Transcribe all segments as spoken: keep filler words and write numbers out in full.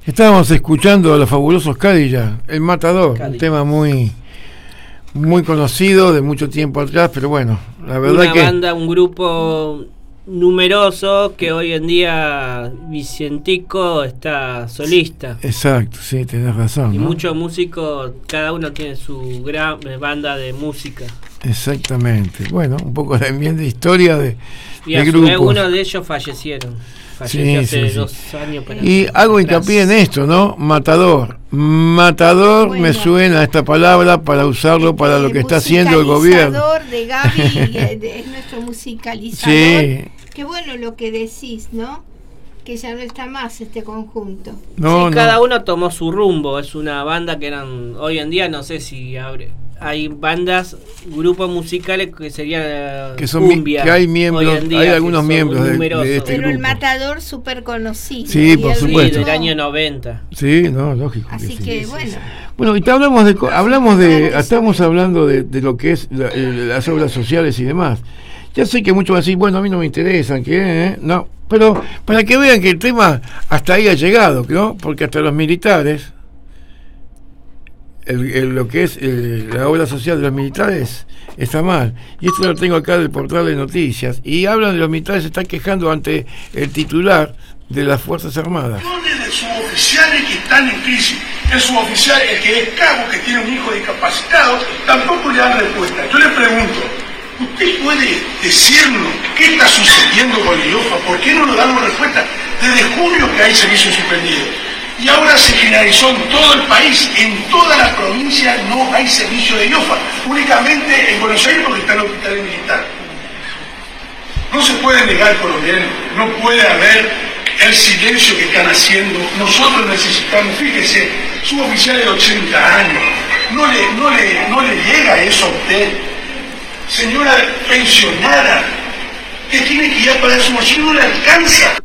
Estábamos escuchando a los fabulosos Cadillacs, El Matador, Cadillac. Un tema muy muy conocido de mucho tiempo atrás, pero bueno, la verdad Una que... Una banda, un grupo numeroso que hoy en día Vicentico está solista. Exacto, sí, tenés razón. Y ¿no? muchos músicos, cada uno tiene su gran banda de música. Exactamente. Bueno, un poco también de historia de, y de grupos. Algunos de ellos fallecieron. Falleció sí, hace sí, dos sí. años. Para y hago hincapié en esto, ¿no? Matador. Matador bueno, me suena esta palabra para usarlo este, para lo que está haciendo el gobierno. De Gaby es nuestro musicalizador. Sí. Qué bueno lo que decís, ¿no? Que ya no está más este conjunto. No, sí, no. Cada uno tomó su rumbo. Es una banda que eran hoy en día, no sé si abre. Hay bandas, grupos musicales que serían que son cumbia, que hay miembros, día, hay algunos miembros de, de este pero grupo. El Matador súper conocido. Sí, por supuesto. Sí, del año noventa. Sí, no, lógico. Así que, que bueno. Bueno, y te hablamos de hablamos de estamos hablando de, de lo que es la, las obras sociales y demás. Ya sé que muchos van a decir, bueno, a mí no me interesan, que ¿eh? no, pero para que vean que el tema hasta ahí ha llegado, ¿no? Porque hasta los militares El, el, lo que es el, la obra social de los militares está mal, y esto lo tengo acá del portal de noticias, y hablan de los militares se están quejando ante el titular de las Fuerzas Armadas. De suboficiales que están en crisis, el suboficial, el que es cabo, que tiene un hijo discapacitado, tampoco le dan respuesta. Yo le pregunto, ¿usted puede decirnos qué está sucediendo con el I O F A? ¿Por qué no nos damos respuesta? Desde junio que hay servicio suspendido. Y ahora se generalizó en todo el país, en toda la provincia no hay servicio de I O F A, únicamente en Buenos Aires porque está el hospital militar. No se puede negar, colombiano, no puede haber el silencio que están haciendo. Nosotros necesitamos, fíjese, suboficial de ochenta años, no le, no le, no le llega eso a usted. Señora pensionada, que tiene que ir a pagar su bolsillo, no le alcanza.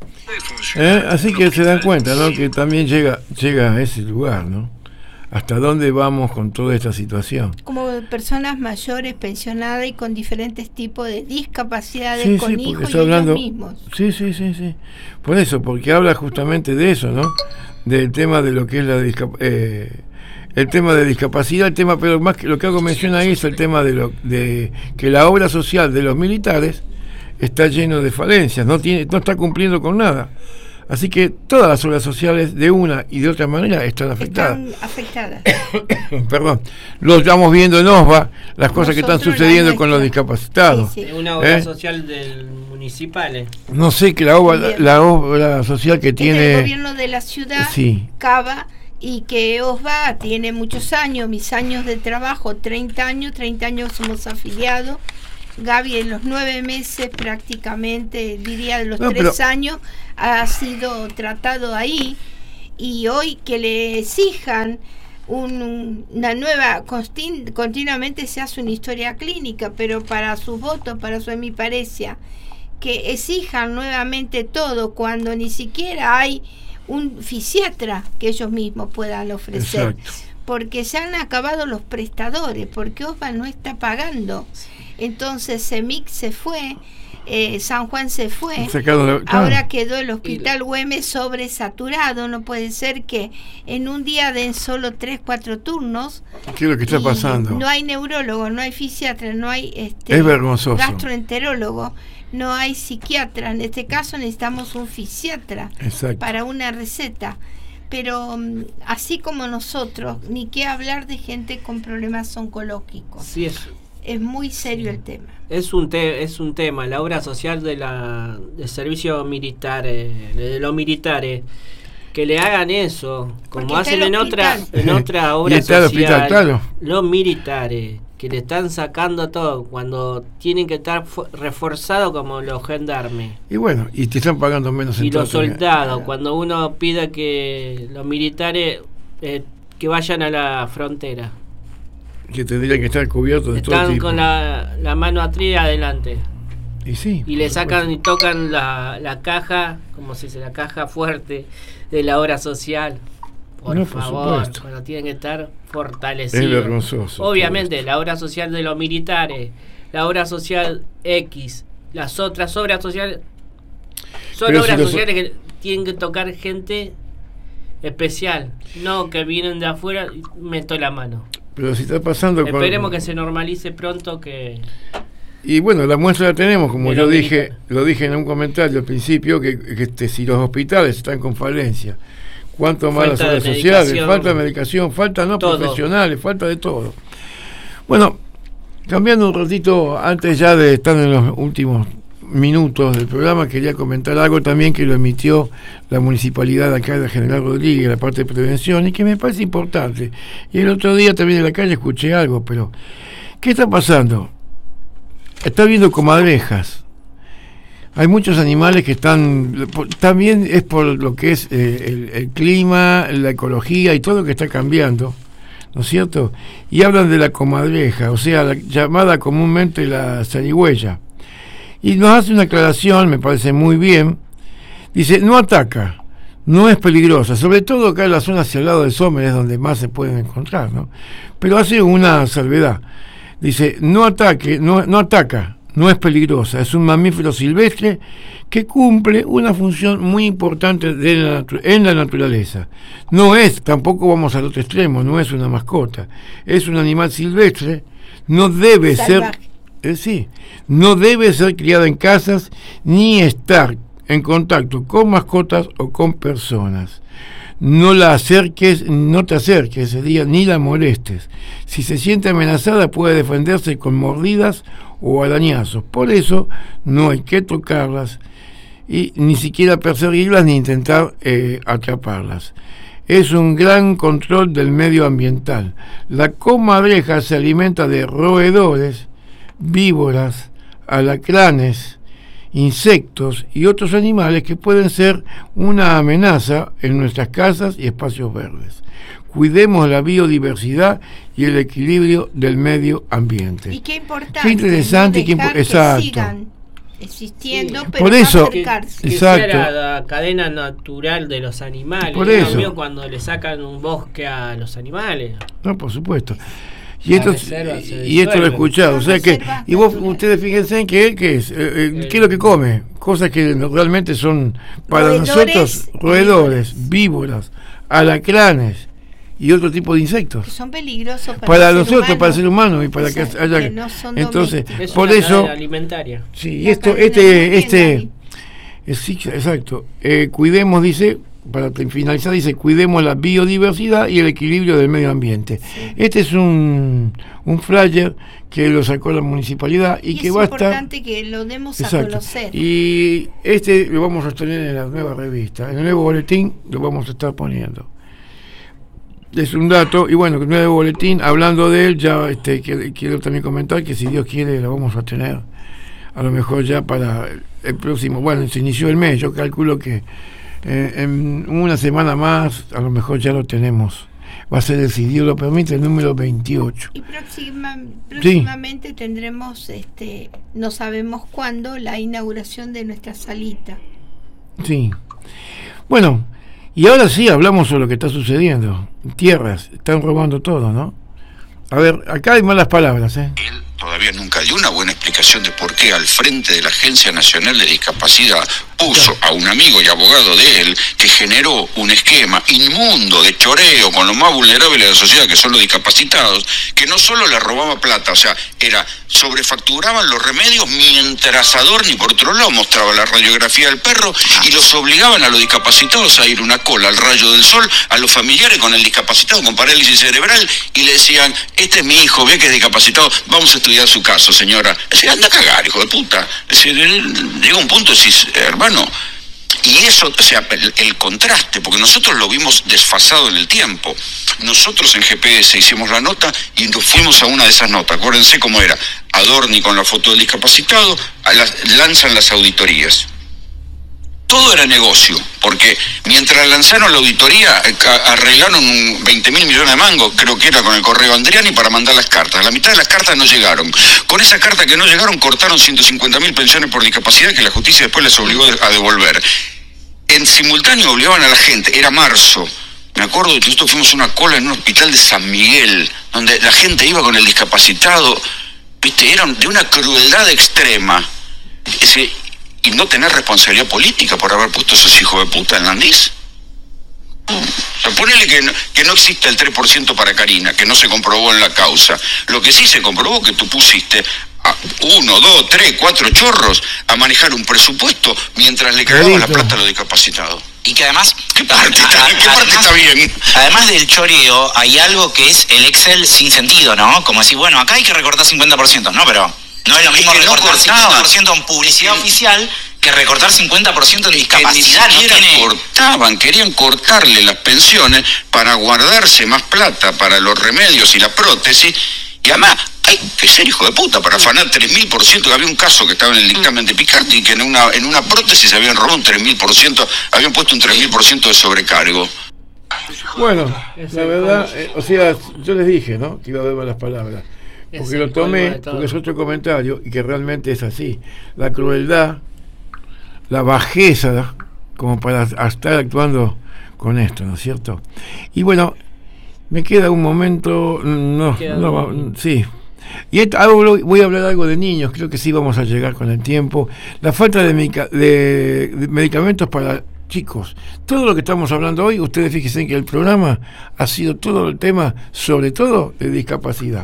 ¿Eh? Así que se dan cuenta, ¿no? Que también llega llega a ese lugar, ¿no? ¿Hasta dónde vamos con toda esta situación? Como personas mayores, pensionadas y con diferentes tipos de discapacidades, sí, con sí, hijos y hablando, ellos mismos. Sí, sí, sí, sí. Por eso, porque habla justamente de eso, ¿no? Del tema de lo que es la discapacidad. Eh, el tema de discapacidad, el tema, pero más que lo que hago mención ahí es el tema de lo de que la obra social de los militares está lleno de falencias, no tiene, no está cumpliendo con nada. Así que todas las obras sociales de una y de otra manera están afectadas. Están afectadas. Perdón. Lo estamos viendo en OSBA, las cosas Nosotros que están sucediendo con los discapacitados. Sí, sí. Una obra ¿Eh? social del municipal. ¿eh? No sé que la obra, la, la obra social que tiene el gobierno de la ciudad, sí. Cava, y que OSBA tiene muchos años, mis años de trabajo, treinta años, treinta años somos afiliados. Gaby en los nueve meses prácticamente, diría de los no, tres pero... años, ha sido tratado ahí, y hoy que le exijan un, una nueva, continu, continuamente se hace una historia clínica, pero para sus votos, para su hemiparesia, que exijan nuevamente todo cuando ni siquiera hay un fisiatra que ellos mismos puedan ofrecer. Exacto. Porque se han acabado los prestadores, porque OSBA no está pagando. Entonces CEMIC se fue, eh, San Juan se fue, claro. Ahora quedó el hospital Güemes sobresaturado. No puede ser que en un día den solo tres, cuatro turnos. ¿Qué es lo que está pasando? No hay neurólogo, no hay fisiatra, no hay este, es vergonzoso. gastroenterólogo, no hay psiquiatra. En este caso necesitamos un fisiatra. Exacto. Para una receta. Pero um, así como nosotros, ni qué hablar de gente con problemas oncológicos. Sí, es. Es muy serio el tema. Es un te, es un tema, la obra social de la del servicio militar, eh, de los militares, que le hagan eso, como hacen en otra en otra obra social, hospital, claro. Los militares que le están sacando todo cuando tienen que estar reforzados como los gendarmes. Y bueno, y te están pagando menos. Y los soldados, cuando uno pide que los militares eh, que vayan a la frontera. Que tendrían que estar cubiertos de Están todo tipo. Están con la, la mano atrás adelante. Y sí. Y le sacan supuesto. Y tocan la, la caja, como se dice, la caja fuerte de la obra social. Por no, favor, por cuando tienen que estar fortalecidos. Es vergonzoso. Obviamente, la obra social de los militares, la obra social X, las otras obras sociales, son Pero obras si sociales so- que tienen que tocar gente especial, no que vienen de afuera y meto la mano. Pero si está pasando... Esperemos con... que se normalice pronto que... Y bueno, la muestra la tenemos, como yo dije, lo dije en un comentario al principio, que, que este, si los hospitales están con falencia, cuánto más las obras sociales, falta de medicación, falta no todo. Profesionales, falta de todo. Bueno, cambiando un ratito, antes ya de estar en los últimos minutos del programa, quería comentar algo también que lo emitió la municipalidad de acá de General Rodríguez, la parte de prevención, y que me parece importante. Y el otro día también en la calle escuché algo, pero ¿qué está pasando? Está habiendo comadrejas. Hay muchos animales que están... También es por lo que es eh, el, el clima, la ecología y todo lo que está cambiando, ¿no es cierto? Y hablan de la comadreja, o sea, la llamada comúnmente la zarigüeya. Y nos hace una aclaración, me parece muy bien. Dice, no ataca, no es peligrosa, sobre todo acá en la zona hacia el lado del Sommer es donde más se pueden encontrar, ¿no? Pero hace una salvedad. Dice, no ataque, no, no ataca, no es peligrosa, es un mamífero silvestre que cumple una función muy importante de la en la naturaleza. No es, tampoco vamos al otro extremo, no es una mascota, es un animal silvestre, no debe Salvaje. ser, eh, sí, no debe ser criada en casas ni estar en contacto con mascotas o con personas. No la acerques, no te acerques ese día, ni la molestes. Si se siente amenazada puede defenderse con mordidas o arañazos. Por eso no hay que tocarlas y ni siquiera perseguirlas ni intentar eh, atraparlas. Es un gran control del medio ambiental. La comadreja se alimenta de roedores, víboras, alacranes, insectos y otros animales que pueden ser una amenaza en nuestras casas y espacios verdes. Cuidemos la biodiversidad y el equilibrio del medio ambiente. Y qué importante, qué interesante, no qué impo- que exacto. sigan existiendo, sí. pero por eso, no acercarse. Que, que exacto. sea la cadena natural de los animales. Por en eso. cambio, cuando le sacan un bosque a los animales. No, por supuesto. Y esto, y esto lo he escuchado, o sea que, y vos, ustedes fíjense en que, ¿qué es? Eh, eh, ¿Qué es lo que come? Cosas que realmente son para roedores, nosotros, roedores, víboras, alacranes y otro tipo de insectos. Que son peligrosos para, para el nosotros, humano, para el ser humano y para o sea, que haya... Que no son entonces, es por una eso... alimentaria. Sí, la esto, este, este... Es, sí, exacto. Eh, cuidemos, dice... Para finalizar dice, cuidemos la biodiversidad y el equilibrio del medio ambiente. Sí. Este es un, un flyer que lo sacó la municipalidad y, y que es va a estar... Es importante que lo demos exacto. a conocer. Y este lo vamos a tener en la nueva revista, en el nuevo boletín lo vamos a estar poniendo. Es un dato, y bueno, el nuevo boletín, hablando de él, ya este, quiero también comentar que si Dios quiere lo vamos a tener, a lo mejor ya para el próximo, bueno, se inició el mes, yo calculo que Eh, en una semana más a lo mejor ya lo tenemos, va a ser el, si Dios lo permite, el número veintiocho y próxima, próximamente sí. tendremos este no sabemos cuándo la inauguración de nuestra salita. Sí, bueno, y ahora sí hablamos sobre lo que está sucediendo. Tierras, están robando todo, ¿no? A ver, acá hay malas palabras, ¿eh? Él todavía nunca dio una buena explicación de por qué al frente de la Agencia Nacional de Discapacidad puso a un amigo y abogado de él que generó un esquema inmundo de choreo con los más vulnerables de la sociedad, que son los discapacitados, que no solo le robaba plata, o sea, era sobrefacturaban los remedios mientras Adorni por otro lado mostraba la radiografía del perro y los obligaban a los discapacitados a ir una cola al rayo del sol, a los familiares con el discapacitado con parálisis cerebral, y le decían, este es mi hijo, ve que es discapacitado, vamos a estudiar su caso, señora. Decía, anda a cagar, hijo de puta. Decía, llega un punto y decís, hermano, y eso, o sea, el, el contraste, porque nosotros lo vimos desfasado en el tiempo. Nosotros en G P S hicimos la nota y nos fuimos a una de esas notas. Acuérdense cómo era. Adorni con la foto del discapacitado, a las, lanzan las auditorías. Todo era negocio, porque mientras lanzaron la auditoría, arreglaron veinte mil millones de mangos, creo que era con el correo Andriani, para mandar las cartas. La mitad de las cartas no llegaron. Con esa carta que no llegaron, cortaron ciento cincuenta mil pensiones por discapacidad que la justicia después les obligó a devolver. En simultáneo obligaban a la gente, era marzo, me acuerdo que nosotros fuimos a una cola en un hospital de San Miguel, donde la gente iba con el discapacitado, viste, eran de una crueldad extrema. Ese, y no tener responsabilidad política por haber puesto a esos hijos de puta en Landís. Ponele que no, que no existe el tres por ciento para Karina, que no se comprobó en la causa. Lo que sí se comprobó que tú pusiste a uno, dos, tres, cuatro chorros a manejar un presupuesto mientras le cagabas la plata a los discapacitados. Y que además... ¿Qué parte, está, ¿qué parte está bien? Además del choreo, hay algo que es el Excel sin sentido, ¿no? Como decir, bueno, acá hay que recortar cincuenta por ciento. No, pero no es lo mismo es que recortar no cincuenta por ciento en publicidad sí. oficial que recortar cincuenta por ciento en discapacidad. Que ni siquiera no tiene... cortaban, querían cortarle las pensiones para guardarse más plata para los remedios y la prótesis. Y además, hay que ser hijo de puta para afanar tres mil por ciento. Había un caso que estaba en el dictamen de Picardi, que en una en una prótesis habían robado un tres mil por ciento, habían puesto un tres mil por ciento de sobrecargo. Bueno, la verdad, eh, o sea, yo les dije, ¿no? Que iba a haber malas palabras. Porque lo tomé, porque es otro comentario, y que realmente es así. La crueldad, la bajeza, como para estar actuando con esto, ¿no es cierto? Y bueno, me queda un momento, no, no, sí. Y esto, voy a hablar algo de niños, creo que sí vamos a llegar con el tiempo. La falta de, medica, de, de medicamentos para chicos. Todo lo que estamos hablando hoy, ustedes fíjense que el programa ha sido todo el tema, sobre todo de discapacidad.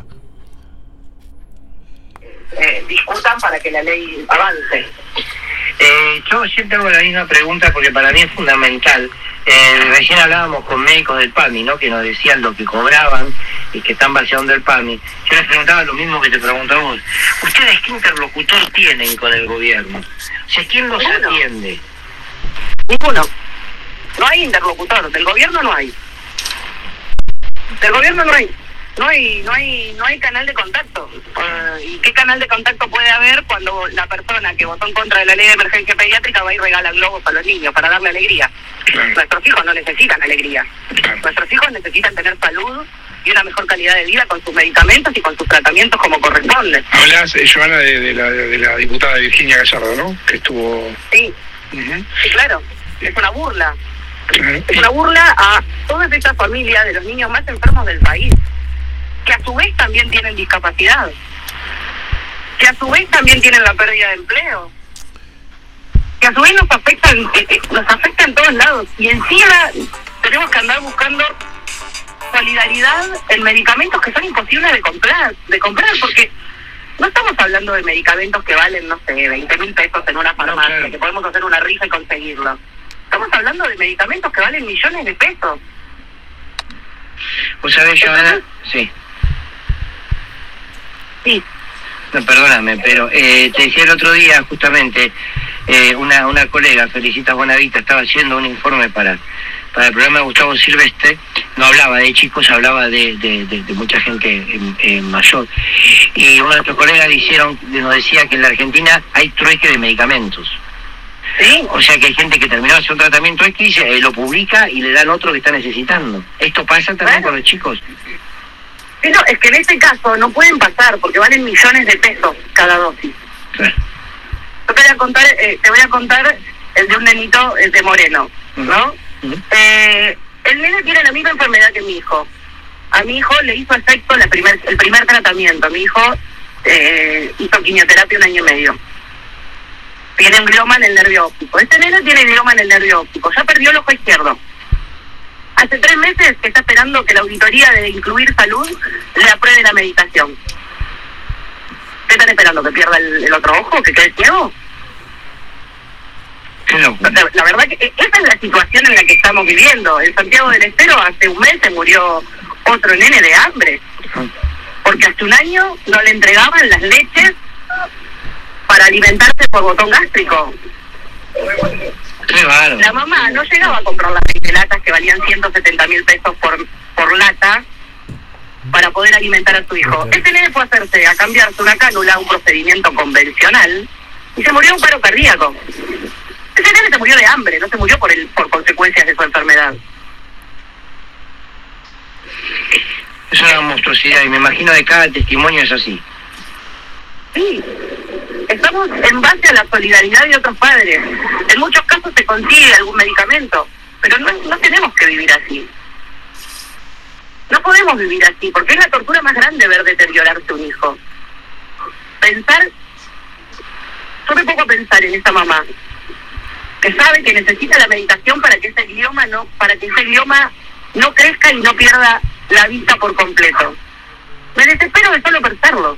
Eh, discutan para que la ley avance. Eh, yo siempre hago la misma pregunta porque para mí es fundamental. Eh, recién hablábamos con médicos del PAMI, ¿no? Que nos decían lo que cobraban y que están vaciando el PAMI. Yo les preguntaba lo mismo que te pregunto a vos. ¿Ustedes qué interlocutor tienen con el gobierno? O sea, ¿quién los Ninguno. atiende? Ninguno. No hay interlocutor. Del gobierno no hay. Del gobierno no hay. No hay, no hay, no hay canal de contacto. Uh, ¿Y qué canal de contacto puede haber cuando la persona que votó en contra de la ley de emergencia pediátrica va y regala globos a los niños para darle alegría? Claro. Nuestros hijos no necesitan alegría. Claro. Nuestros hijos necesitan tener salud y una mejor calidad de vida con sus medicamentos y con sus tratamientos como corresponde. Hablas, eh, Joana, de, de, la, de la diputada Virginia Gallardo, ¿no? Que estuvo... Sí, uh-huh. Sí, claro. Es una burla. Claro. Es una burla a todas estas familias de los niños más enfermos del país, que a su vez también tienen discapacidad, que a su vez también tienen la pérdida de empleo, que a su vez nos afectan, eh, nos afecta en todos lados, y encima tenemos que andar buscando solidaridad en medicamentos que son imposibles de comprar, de comprar, porque no estamos hablando de medicamentos que valen, no sé, veinte mil pesos en una farmacia, no, claro, que podemos hacer una rifa y conseguirlo. Estamos hablando de medicamentos que valen millones de pesos. ¿Vos sabés, Joana? Sí. Sí. No, perdóname, pero eh, te decía el otro día justamente, eh, una una colega, Felicita Bonavita, estaba haciendo un informe para para el programa de Gustavo Silvestre. No hablaba de chicos, hablaba de, de, de, de mucha gente eh, eh, mayor. Y uno de nuestros colegas le hicieron, nos decía que en la Argentina hay trueque de medicamentos. ¿Sí? O sea que hay gente que terminó de hacer un tratamiento X, eh, lo publica y le dan otro que está necesitando. ¿Esto pasa también con los chicos? Sí, no, es que en este caso no pueden pasar porque valen millones de pesos cada dosis. Sí. Yo te voy a contar, eh, te voy a contar el de un nenito el de Moreno, ¿no? Uh-huh. eh, el nene tiene la misma enfermedad que mi hijo. A mi hijo le hizo efecto la primer, el primer tratamiento. Mi hijo eh, hizo quimioterapia un año y medio. Tiene un glioma en el nervio óptico. Este nene tiene glioma en el nervio óptico. Ya perdió el ojo izquierdo. Hace tres meses que está esperando que la auditoría de Incluir Salud le apruebe la medicación. ¿Qué están esperando? ¿Que pierda el, el otro ojo? ¿Que quede ciego? No. La, la verdad que esa es la situación en la que estamos viviendo. En Santiago del Estero hace un mes se murió otro nene de hambre. Porque hace un año no le entregaban las leches para alimentarse por botón gástrico. Claro. La mamá no llegaba a comprar las veinte latas que valían ciento setenta mil pesos por, por lata para poder alimentar a su hijo. Este nene fue a hacerse, a cambiarse una cánula, un procedimiento convencional, y se murió de un paro cardíaco. Ese nene se murió de hambre, no se murió por el por consecuencias de su enfermedad. Es una monstruosidad y me imagino de cada testimonio es así. Sí, estamos en base a la solidaridad de otros padres. En muchos casos se consigue algún medicamento, pero no, no tenemos que vivir así. No podemos vivir así, porque es la tortura más grande ver deteriorarse un hijo. Pensar, yo me pongo a pensar en esa mamá, que sabe que necesita la medicación para que ese glioma no, para que ese glioma no crezca y no pierda la vista por completo. Me desespero de solo perderlo.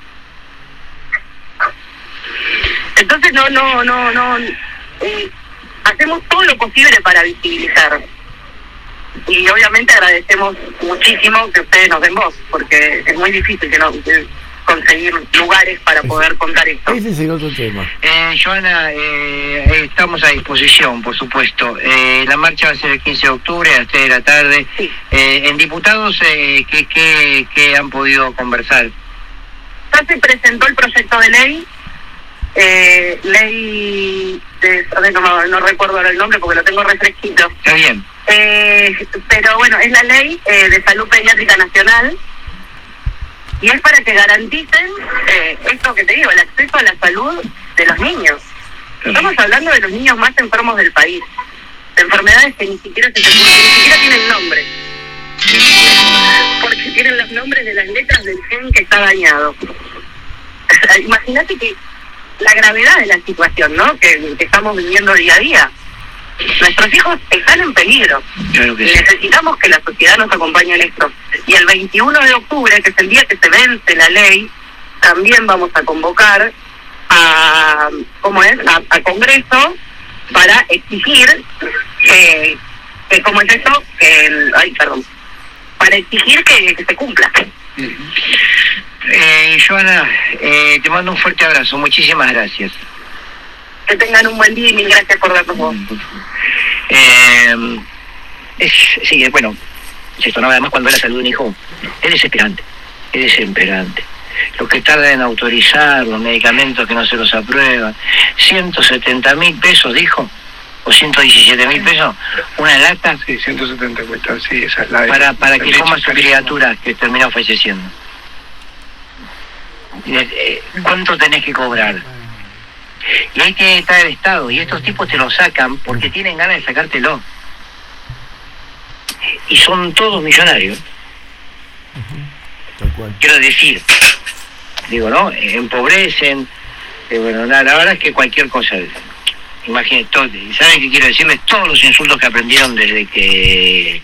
Entonces no, no, no, no, eh, hacemos todo lo posible para visibilizar. Y obviamente agradecemos muchísimo que ustedes nos den voz, porque es muy difícil que no que conseguir lugares para poder contar esto. Ese es el otro tema. Eh, Joana, eh, estamos a disposición, por supuesto. Eh, la marcha va a ser el quince de octubre a las tres de la tarde. Sí. Eh, en diputados, eh, ¿qué, qué, ¿qué han podido conversar? Ya se presentó el proyecto de ley. Eh, ley de, no, no recuerdo ahora el nombre porque lo tengo refresquito. Está bien. Eh, pero bueno, es la ley eh, de salud pediátrica nacional y es para que garanticen eh, esto que te digo, el acceso a la salud de los niños. Estamos hablando de los niños más enfermos del país, de enfermedades que ni siquiera se ni siquiera tienen nombre, porque tienen los nombres de las letras del gen que está dañado. Imagínate que la gravedad de la situación, ¿no? Que, que estamos viviendo día a día. Nuestros hijos están en peligro. Claro que sí. Necesitamos que la sociedad nos acompañe en esto. Y el veintiuno de octubre, que es el día que se vence la ley, también vamos a convocar a, ¿cómo es? A, a Congreso para exigir que, que ¿cómo es eso? Que el, ay, perdón. Para exigir que, que se cumpla. Eh, Joana, eh, te mando un fuerte abrazo. Muchísimas gracias. Que tengan un buen día y mil gracias por darnos voz. Eh, es, sí, bueno, es esto, ¿no? Además, cuando es la salud de un hijo, es desesperante, es desesperante. Lo que tarda en autorizar los medicamentos que no se los aprueban, ciento setenta mil pesos, dijo, o ciento diecisiete mil pesos, una lata. Sí, ciento setenta cuesta, sí, esa es la de, para, para la que coma su criatura que terminó falleciendo. ¿Cuánto tenés que cobrar? Y hay que estar el Estado, y estos tipos te lo sacan porque tienen ganas de sacártelo. Y son todos millonarios. Tal cual. Quiero decir, digo, ¿no? Empobrecen. Eh, bueno, la, la verdad es que cualquier cosa. Imagínate, todo, ¿saben qué quiero decirles? Todos los insultos que aprendieron desde que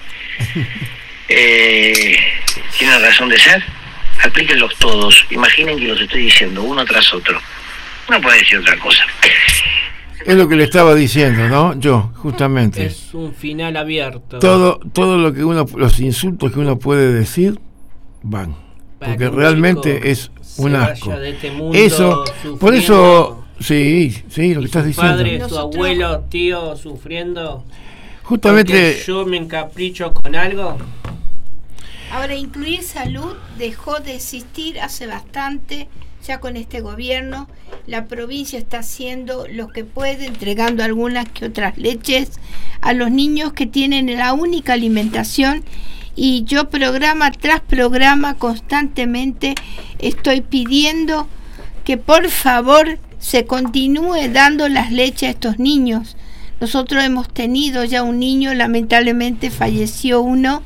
eh, tienen razón de ser, aplíquenlos todos. Imaginen que los estoy diciendo uno tras otro. No puede decir otra cosa. Es lo que le estaba diciendo, ¿no? Yo, justamente. Es un final abierto. Todo, todo lo que uno, los insultos que uno puede decir, van. Para porque realmente es un asco. Este mundo eso, por eso, sí, sí, lo que estás diciendo. Padre, su abuelo, tío, sufriendo. Justamente. Yo me encapricho con algo. Ahora, incluir salud dejó de existir hace bastante. Ya con este gobierno, la provincia está haciendo lo que puede, entregando algunas que otras leches a los niños que tienen la única alimentación, y yo programa tras programa constantemente estoy pidiendo que por favor se continúe dando las leches a estos niños. Nosotros hemos tenido ya un niño, lamentablemente falleció uno,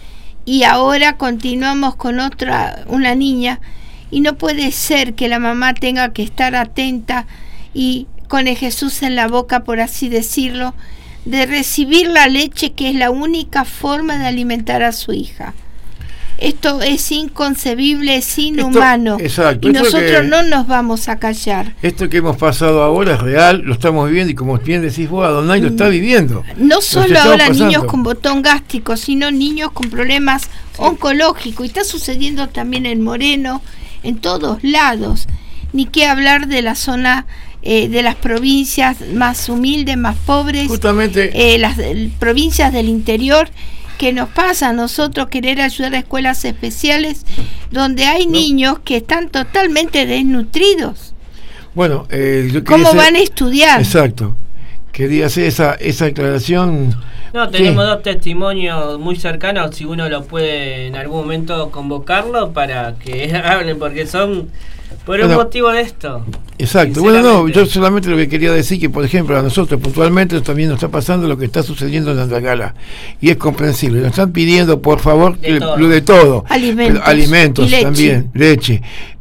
y ahora continuamos con otra, una niña. Y no puede ser que la mamá tenga que estar atenta y con el Jesús en la boca, por así decirlo, de recibir la leche, que es la única forma de alimentar a su hija. Esto es inconcebible, es inhumano. Esto, exacto, y nosotros que, no nos vamos a callar. Esto que hemos pasado ahora es real, lo estamos viviendo, y como bien decís vos, Adonai lo está viviendo. No solo ahora pasando. Niños con botón gástrico, sino niños con problemas sí. oncológicos. Y está sucediendo también en Moreno, en todos lados. Ni qué hablar de la zona eh, de las provincias más humildes, más pobres, justamente eh, las eh, provincias del interior, que nos pasa a nosotros querer ayudar a escuelas especiales donde hay no. niños que están totalmente desnutridos. Bueno, eh, yo ¿cómo hacer, van a estudiar? Exacto. Quería hacer esa, esa aclaración. No, tenemos ¿Qué? dos testimonios muy cercanos, si uno lo puede en algún momento convocarlo para que hablen, porque son por un bueno, motivo de esto. Exacto. Bueno, no, yo solamente lo que quería decir que, por ejemplo, a nosotros puntualmente también nos está pasando lo que está sucediendo en Andagala, y es comprensible. Nos están pidiendo, por favor, de, todo. de todo. Alimentos. Alimentos leche. También, leche.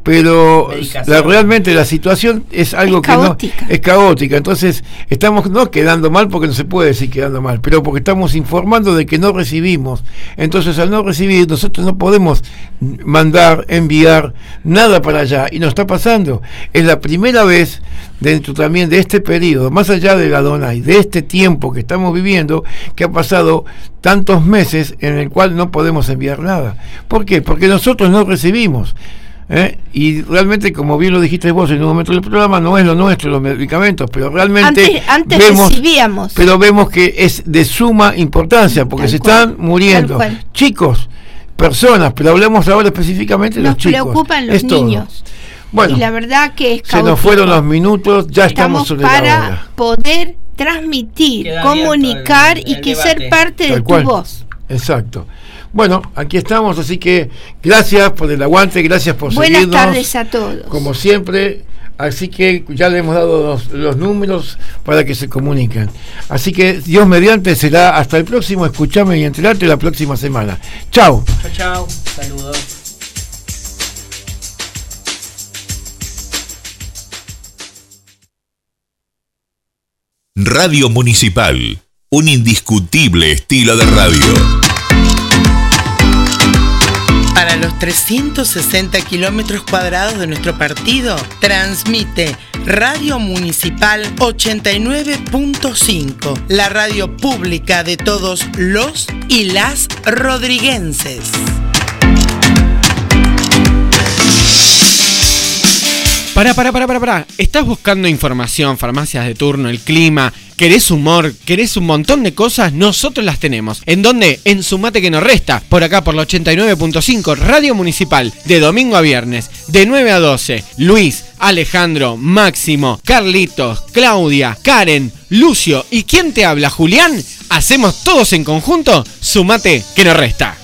pero la, realmente la situación es algo es que caótica. no es caótica, entonces estamos no quedando mal, porque no se puede decir quedando mal, pero porque estamos informando de que no recibimos. Entonces, al no recibir, nosotros no podemos mandar, enviar nada para allá, y nos está pasando. Es la primera vez dentro también de este periodo, más allá de la Donay, de este tiempo que estamos viviendo, que ha pasado tantos meses en el cual no podemos enviar nada. ¿Por qué? Porque nosotros no recibimos. ¿Eh? Y realmente, como bien lo dijiste vos en un momento del programa, no es lo nuestro los medicamentos, pero realmente antes, antes vemos, recibíamos. pero vemos que es de suma importancia, porque tal se cual, están muriendo chicos, personas, pero hablamos ahora específicamente de los chicos. Nos preocupan los es niños. Bueno, y la verdad que es caótico. Se nos fueron los minutos, ya estamos, estamos sobre para la hora. Poder transmitir, Queda comunicar el, el y que debate. Ser parte Tal de cual. Tu voz. Exacto. Bueno, aquí estamos, así que gracias por el aguante, gracias por Buenas seguirnos. Buenas tardes a todos. Como siempre, así que ya le hemos dado los, los números para que se comuniquen. Así que Dios mediante será hasta el próximo Escuchame y Enterate la próxima semana. Chao. Chao, chao. Saludos. Radio Municipal, un indiscutible estilo de radio. Para los trescientos sesenta kilómetros cuadrados de nuestro partido, transmite Radio Municipal ochenta y nueve punto cinco, la radio pública de todos los y las rodriguenses. Pará, pará, pará, pará, pará. ¿Estás buscando información, farmacias de turno, el clima? ¿Querés humor? ¿Querés un montón de cosas? Nosotros las tenemos. ¿En dónde? En Sumate que nos resta. Por acá, por la ochenta y nueve punto cinco, Radio Municipal. De domingo a viernes, de nueve a doce. Luis, Alejandro, Máximo, Carlitos, Claudia, Karen, Lucio y ¿quién te habla? Julián. Hacemos todos en conjunto Sumate que nos resta.